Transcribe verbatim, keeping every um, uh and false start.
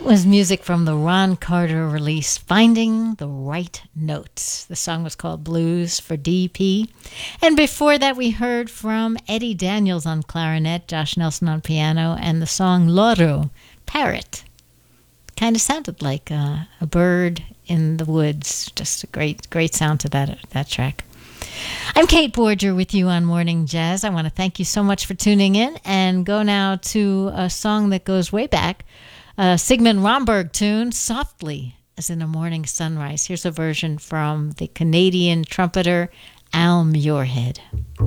Was music from the Ron Carter release, Finding the Right Notes. The song was called Blues for D P. And before that, we heard from Eddie Daniels on clarinet, Josh Nelson on piano, and the song Loro, Parrot. Kind of sounded like uh, a bird in the woods. Just a great, great sound to that, that track. I'm Kate Borger with you on Morning Jazz. I want to thank you so much for tuning in and go now to a song that goes way back. A Sigmund Romberg tune, Softly as in a Morning Sunrise. Here's a version from the Canadian trumpeter Al Muirhead.